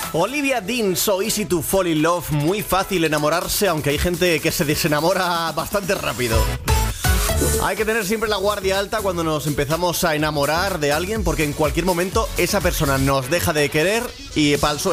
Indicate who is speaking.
Speaker 1: Olivia Dean, So Easy to Fall in Love. Muy fácil enamorarse, aunque hay gente que se desenamora bastante rápido. Hay que tener siempre la guardia alta cuando nos empezamos a enamorar de alguien, porque en cualquier momento esa persona nos deja de querer y para el suelo.